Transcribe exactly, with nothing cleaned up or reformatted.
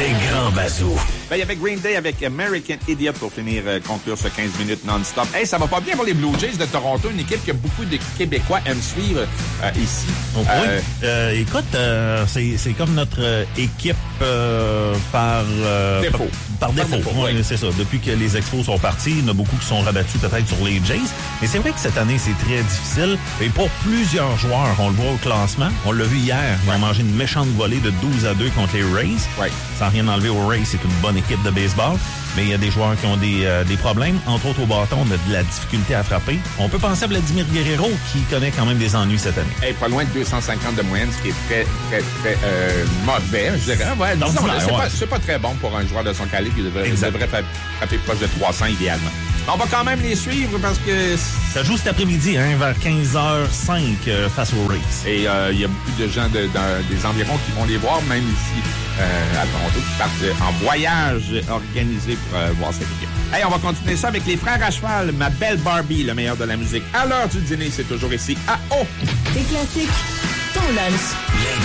Les grands bazous. Ben, il y avait Green Day avec American Idiot pour finir, euh, conclure ce quinze minutes non-stop. Hey, ça va pas bien pour les Blue Jays de Toronto, une équipe que beaucoup de Québécois aiment suivre euh, ici. Oh, euh, oui. Euh, écoute, euh, c'est, c'est comme notre euh, équipe euh, par, euh, défaut. Par, par défaut. Par défaut, oui, oui. C'est ça. Depuis que les Expos sont partis, il y en a beaucoup qui sont rabattus peut-être sur les Jays. Mais c'est vrai que cette année, c'est très difficile. Et pour plusieurs joueurs, on le voit au classement. On l'a vu hier. Ils ont mangé une méchante volée de douze à deux contre les Rays. Ouais. Sans rien enlever aux Rays, c'est une bonne équipe de baseball. Mais il y a des joueurs qui ont des, euh, des problèmes. Entre autres, au bâton, on a de la difficulté à frapper. On peut penser à Vladimir Guerrero, qui connaît quand même des ennuis cette année. Hey, pas loin de deux cent cinquante de moyenne, ce qui est très, très, très euh, mauvais, je dirais. Ouais, disons, Ordinaire, c'est, ouais. pas, c'est pas très bon pour un joueur de son calibre. Il devrait, il devrait frapper proche de trois cents idéalement. On va quand même les suivre parce que... Ça joue cet après-midi, hein, vers quinze heures zéro cinq euh, face aux Rays. Et il euh, y a beaucoup de gens de, dans des environs qui vont les voir, même ici euh, à Toronto, qui partent en voyage organisé pour euh, voir cette équipe. Hey, on va continuer ça avec les frères à cheval, ma belle Barbie, le meilleur de la musique. À l'heure du dîner, c'est toujours ici à O. Des classiques, ton lunch. Les